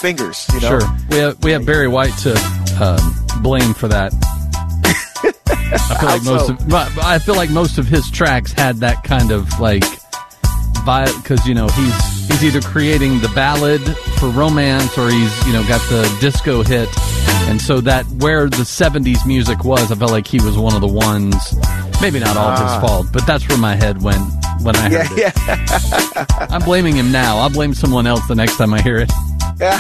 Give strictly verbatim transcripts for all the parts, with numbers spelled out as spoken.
fingers. You know, sure. We have we have Barry White to um, blame for that. I feel like most so? of I feel like most of his tracks had that kind of like vibe, because you know he's he's either creating the ballad for romance or he's you know got the disco hit, and so that where the seventies music was, I felt like he was one of the ones. Maybe not all uh, his fault, but that's where my head went when I heard yeah, it. Yeah. I'm blaming him now. I'll blame someone else the next time I hear it. Yeah.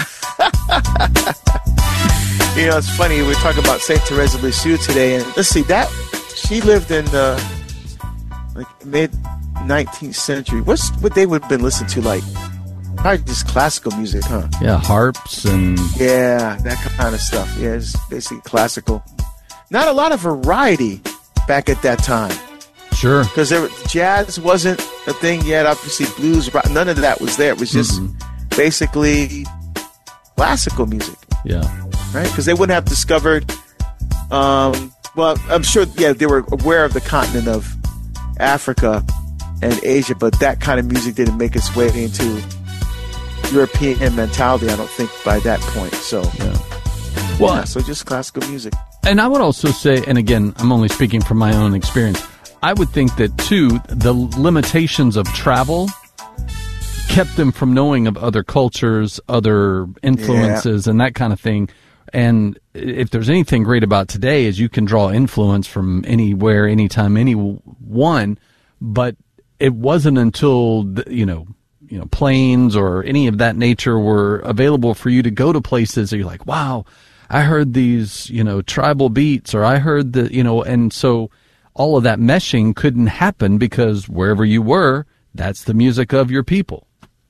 You know, it's funny. We're talking about Saint Therese of Lisieux today, and let's see that she lived in the like mid nineteenth century. What's what they would have been listening to? Like probably just classical music, huh? Yeah, harps and yeah, that kind of stuff. Yeah, it's basically classical. Not a lot of variety back at that time. Sure, because there jazz wasn't a thing yet. Obviously, blues, rock, none of that was there. It was just mm-hmm. basically classical music. Yeah. Right? Because they wouldn't have discovered, um, well, I'm sure, yeah, they were aware of the continent of Africa and Asia, but that kind of music didn't make its way into European mentality, I don't think, by that point. So, yeah. Well, yeah, so just classical music. And I would also say, and again, I'm only speaking from my own experience, I would think that, too, the limitations of travel kept them from knowing of other cultures, other influences, yeah. and that kind of thing. And if there's anything great about today is you can draw influence from anywhere, anytime, anyone. But it wasn't until, you know, you know, planes or any of that nature were available for you to go to places that you're like, wow, I heard these, you know, tribal beats, or I heard the, you know, and so all of that meshing couldn't happen because wherever you were, that's the music of your people.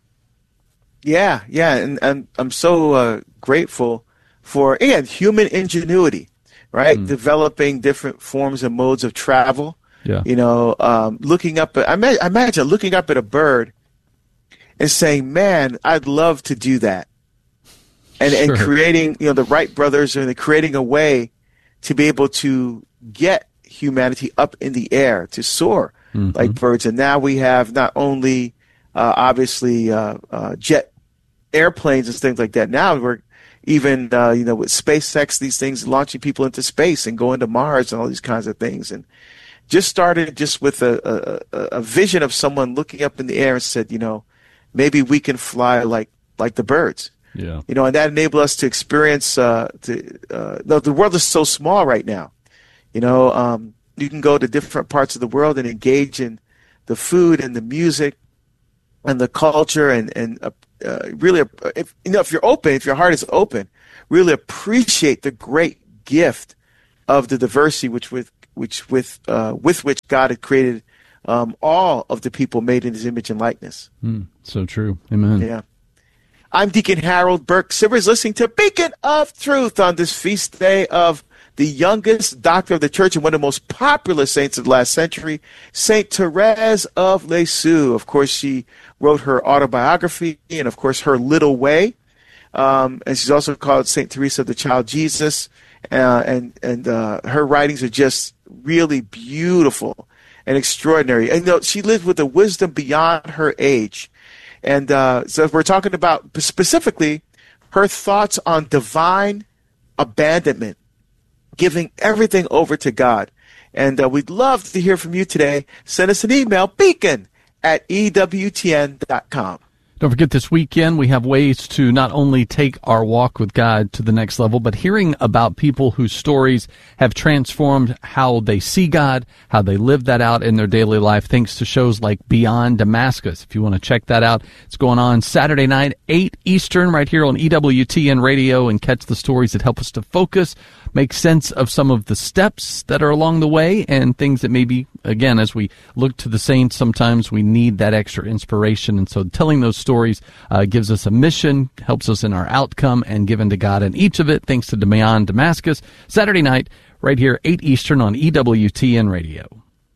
Yeah, yeah, and, and I'm so uh, grateful for, again, human ingenuity, right? Mm. Developing different forms and modes of travel. Yeah. You know, um, looking up, at, I ma- imagine looking up at a bird and saying, man, I'd love to do that. And, sure. and creating, you know, the Wright brothers and creating a way to be able to get humanity up in the air, to soar mm-hmm. like birds. And now we have not only, uh, obviously, uh, uh, jet airplanes and things like that. Now we're even, uh, you know, with SpaceX, these things launching people into space and going to Mars and all these kinds of things. And just started just with a, a, a vision of someone looking up in the air and said, you know, maybe we can fly like, like the birds. Yeah. You know, and that enabled us to experience, uh, to, uh, the, the world is so small right now. You know, um, you can go to different parts of the world and engage in the food and the music and the culture and, and, uh, uh, really, if, you know, if you're open, if your heart is open, really appreciate the great gift of the diversity which with, which with, uh, with which God had created, um, all of the people made in his image and likeness. Mm, so true. Amen. Yeah. I'm Deacon Harold Burke Sivers, listening to Beacon of Truth on this feast day of the youngest doctor of the church and one of the most popular saints of the last century, Saint Therese of Lisieux. Of course, she wrote her autobiography and, of course, Her Little Way. Um, and she's also called Saint Teresa of the Child Jesus. Uh, and and uh, her writings are just really beautiful and extraordinary. And you know, she lived with a wisdom beyond her age. And uh, so we're talking about specifically her thoughts on divine abandonment, giving everything over to God. And uh, we'd love to hear from you today. Send us an email, beacon at E W T N dot com. Don't forget, this weekend we have ways to not only take our walk with God to the next level, but hearing about people whose stories have transformed how they see God, how they live that out in their daily life, thanks to shows like Beyond Damascus. If you want to check that out, it's going on Saturday night, eight Eastern, right here on E W T N Radio, and catch the stories that help us to focus, make sense of some of the steps that are along the way, and things that maybe, again, as we look to the saints, sometimes we need that extra inspiration. And so telling those stories uh, gives us a mission, helps us in our outcome, and given to God. And each of it, thanks to Beyond Damascus, Saturday night, right here, eight Eastern on E W T N Radio.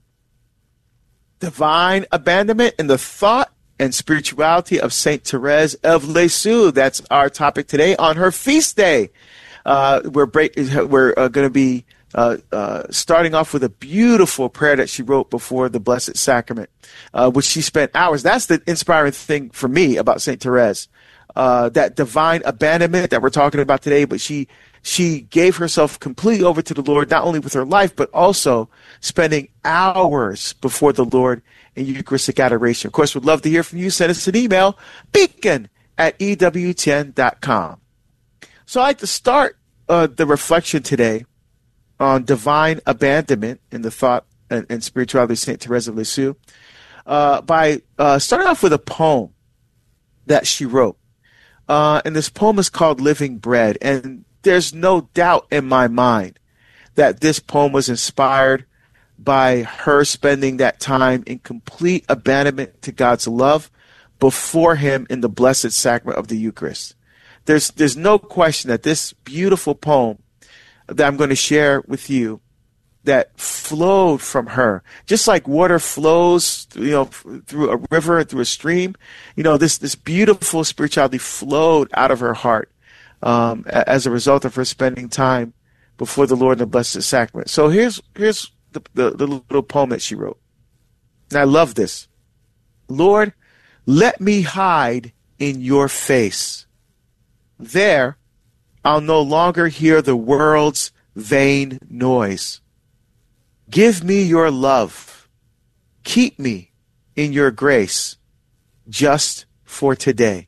Divine abandonment and the thought and spirituality of Saint Therese of Lisieux. That's our topic today on her feast day. Uh, we're break, we're uh, going to be uh, uh, starting off with a beautiful prayer that she wrote before the Blessed Sacrament, uh, which she spent hours. That's the inspiring thing for me about Saint Therese. uh, that divine abandonment that we're talking about today, but she she gave herself completely over to the Lord, not only with her life, but also spending hours before the Lord in Eucharistic adoration. Of course, we'd love to hear from you. Send us an email, beacon at E W T N dot com. So I'd like to start uh, the reflection today on divine abandonment in the thought and, and spirituality of Saint Therese of Lisieux uh, by uh, starting off with a poem that she wrote. Uh, and this poem is called Living Bread. And there's no doubt in my mind that this poem was inspired by her spending that time in complete abandonment to God's love before him in the blessed sacrament of the Eucharist. There's, there's no question that this beautiful poem that I'm going to share with you that flowed from her, just like water flows, you know, through a river, through a stream. You know, this this beautiful spirituality flowed out of her heart um, as a result of her spending time before the Lord in the Blessed Sacrament. So here's here's the, the, the little poem that she wrote, and I love this. Lord, let me hide in your face. There, I'll no longer hear the world's vain noise. Give me your love. Keep me in your grace just for today.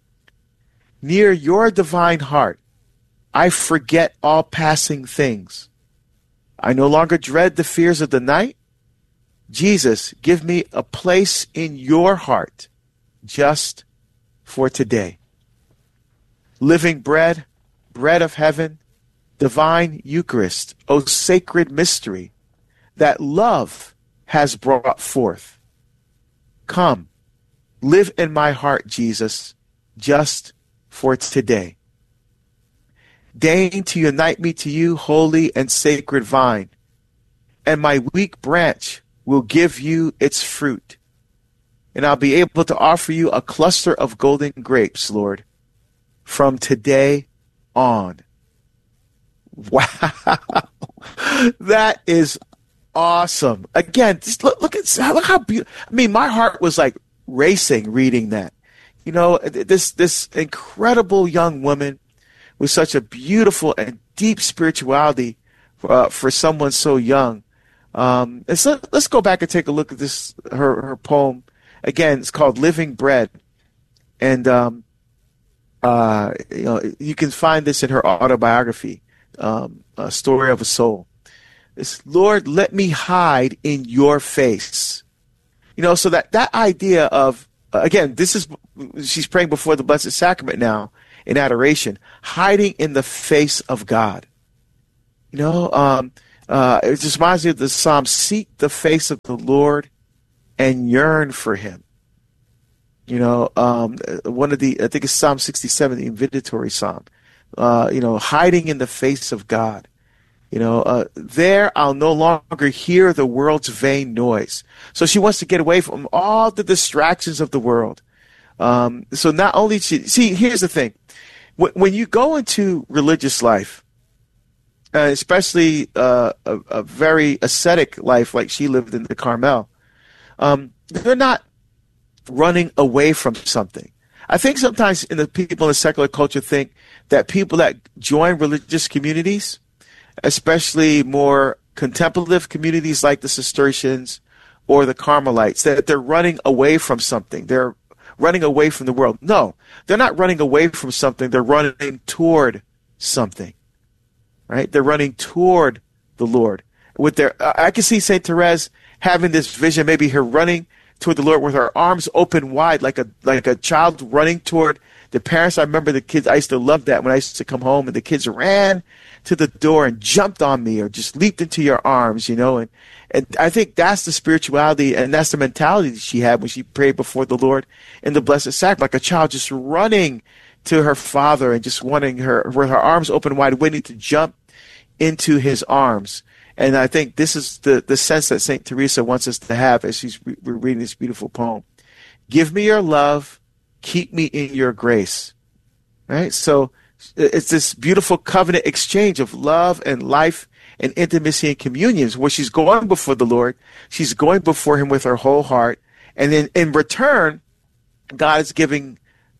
Near your divine heart, I forget all passing things. I no longer dread the fears of the night. Jesus, give me a place in your heart just for today. Living bread, bread of heaven, divine Eucharist, O sacred mystery that love has brought forth. Come, live in my heart, Jesus, just for today. Deign to unite me to you, holy and sacred vine, and my weak branch will give you its fruit, and I'll be able to offer you a cluster of golden grapes, Lord, from today on. Wow. That is awesome. Again, just look, look at look how beautiful. I mean, my heart was like racing reading that. You know, this this incredible young woman with such a beautiful and deep spirituality uh, for someone so young. Um, and so let's go back and take a look at this her her poem again. It's called Living Bread, and um, uh, you know you can find this in her autobiography, um, A Story of a Soul. It's, Lord, let me hide in your face. You know, so that, that idea of, uh, again, this is, she's praying before the Blessed Sacrament now in adoration, hiding in the face of God. You know, um, uh, it just reminds me of the Psalm, seek the face of the Lord and yearn for him. You know, um, one of the, I think it's Psalm sixty-seven, the invitatory Psalm, uh, you know, hiding in the face of God. You know, uh, there I'll no longer hear the world's vain noise. So she wants to get away from all the distractions of the world. Um, so not only she, see, here's the thing. When, when you go into religious life, uh, especially uh, a, a very ascetic life like she lived in the Carmel, um, they're not running away from something. I think sometimes in the people in the secular culture think that people that join religious communities, especially more contemplative communities like the Cistercians or the Carmelites, that they're running away from something. They're running away from the world. No, they're not running away from something. They're running toward something, right? They're running toward the Lord. With their, I can see Saint Therese having this vision, maybe her running toward the Lord with her arms open wide, like a like a child running toward the parents. I remember the kids, I used to love that when I used to come home and the kids ran to the door and jumped on me or just leaped into your arms, you know. And, and I think that's the spirituality and that's the mentality that she had when she prayed before the Lord in the Blessed Sacrament, like a child just running to her father and just wanting her, with her arms open wide, waiting to jump into his arms. And I think this is the, the sense that Saint Teresa wants us to have as she's re- reading this beautiful poem. Give me your love, keep me in your grace. Right? So it's this beautiful covenant exchange of love and life and intimacy and communions where she's going before the Lord. She's going before him with her whole heart. And then in return, God is giving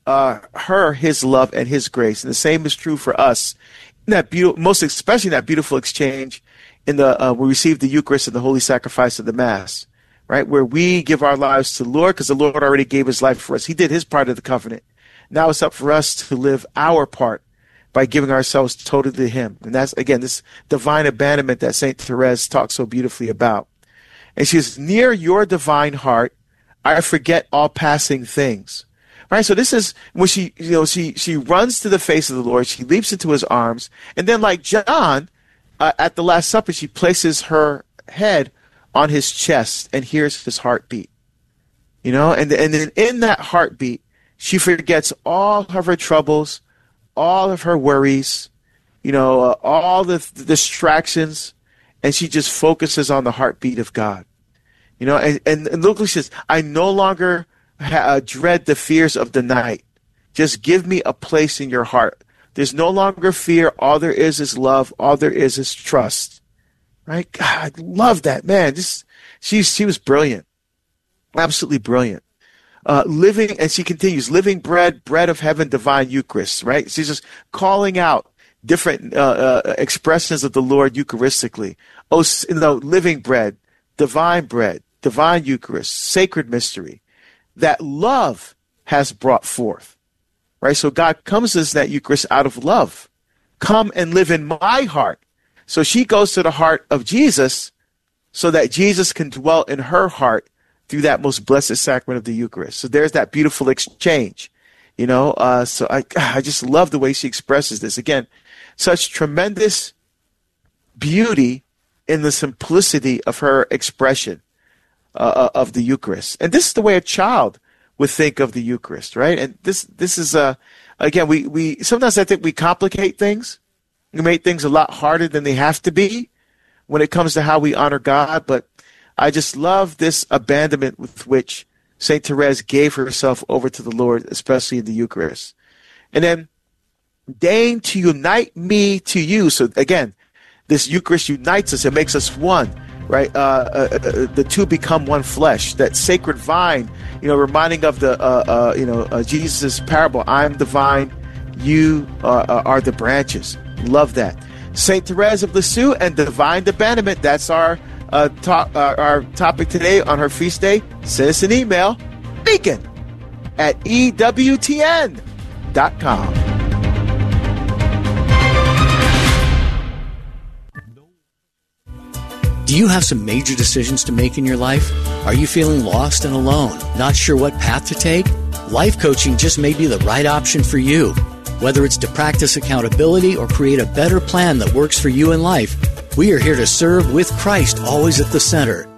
uh, her his love and his grace. And the same is true for us. In that beautiful, most especially in that beautiful exchange in the uh, we receive the Eucharist and the holy sacrifice of the Mass, right? Where we give our lives to the Lord because the Lord already gave his life for us. He did his part of the covenant. Now it's up for us to live our part by giving ourselves totally to him. And that's, again, this divine abandonment that Saint Therese talks so beautifully about. And she says, near your divine heart, I forget all passing things. Right? So this is when she, you know, she, she runs to the face of the Lord. She leaps into his arms. And then like John, uh, at the Last Supper, she places her head on his chest and hears his heartbeat. You know, and, and then in that heartbeat, she forgets all of her troubles, all of her worries, you know, uh, all the, the distractions, and she just focuses on the heartbeat of God. You know, and, and, and look, she says, I no longer ha- uh, dread the fears of the night. Just give me a place in your heart. There's no longer fear. All there is is love. All there is is trust. Right? God, I love that, man. This, she, she was brilliant. Absolutely brilliant. Uh, living, and she continues, living bread, bread of heaven, divine Eucharist, right? She's just calling out different uh, uh, expressions of the Lord Eucharistically. Oh, you know, living bread, divine bread, divine Eucharist, sacred mystery that love has brought forth, right? So God comes as that Eucharist out of love. Come and live in my heart. So she goes to the heart of Jesus so that Jesus can dwell in her heart through that most blessed sacrament of the Eucharist. So there's that beautiful exchange, you know. Uh, so I, I just love the way she expresses this. Again, such tremendous beauty in the simplicity of her expression uh, of the Eucharist. And this is the way a child would think of the Eucharist, right? And this this is, uh, again, we, we sometimes I think we complicate things. We make things a lot harder than they have to be when it comes to how we honor God. But I just love this abandonment with which Saint Therese gave herself over to the Lord, especially in the Eucharist. And then, deign to unite me to you. So again, this Eucharist unites us. It makes us one, right? Uh, uh, uh, the two become one flesh. That sacred vine, you know, reminding of the, uh, uh, you know, uh, Jesus' parable. I'm the vine, you uh, are the branches. Love that. Saint Therese of Lisieux and divine abandonment. That's our uh, to- uh, our topic today on her feast day. Send us an email, beacon at E W T N dot com. Do you have some major decisions to make in your life? Are you feeling lost and alone, not sure what path to take? Life coaching just may be the right option for you. Whether it's to practice accountability or create a better plan that works for you in life, we are here to serve with Christ always at the center.